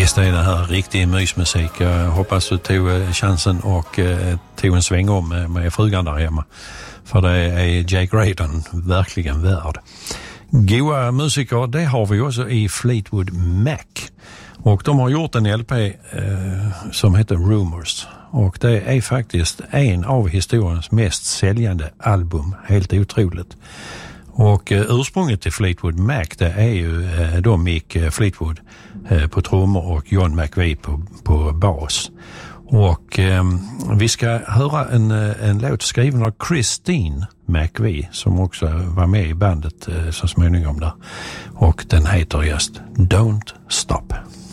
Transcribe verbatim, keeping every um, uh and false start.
Visst är det här riktig mysmusik. Jag hoppas du tog chansen och eh, tog en sväng om med, med frugan där hemma. För det är Jake Graydon verkligen värd. Goa musiker, det har vi också i Fleetwood Mac. Och de har gjort en L P eh, som heter Rumors. Och det är faktiskt en av historiens mest säljande album. Helt otroligt. Och eh, ursprunget till Fleetwood Mac, det är ju eh, då Mick Fleetwood eh, på trummor och John McVie på, på bas. Och eh, vi ska höra en, en låt skriven av Christine McVie som också var med i bandet eh, så småningom där. Och den heter just Don't Stop.